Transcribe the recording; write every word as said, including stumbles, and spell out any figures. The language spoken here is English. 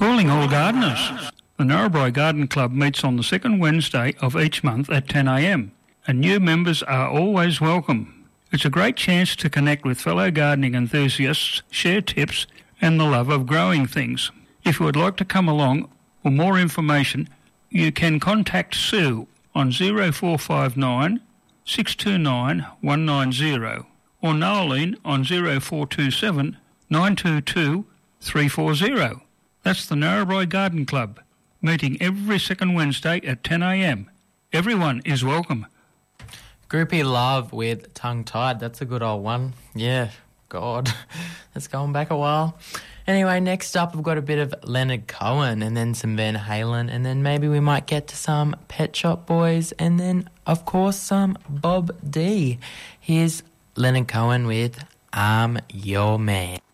Calling all gardeners. The Narrabri Garden Club meets on the second Wednesday of each month at ten a m and new members are always welcome. It's a great chance to connect with fellow gardening enthusiasts, share tips and the love of growing things. If you would like to come along or more information, you can contact Sue on zero four five nine, six two nine, one nine zero or Noeline on zero four two seven, nine two two, three four zero. That's the Narrabri Garden Club, meeting every second Wednesday at ten a m. Everyone is welcome. Groupie Love with Tongue Tied. That's a good old one. Yeah, God, that's going back a while. Anyway, next up we've got a bit of Leonard Cohen and then some Van Halen and then maybe we might get to some Pet Shop Boys and then, of course, some Bob D. Here's Leonard Cohen with I'm Your Man.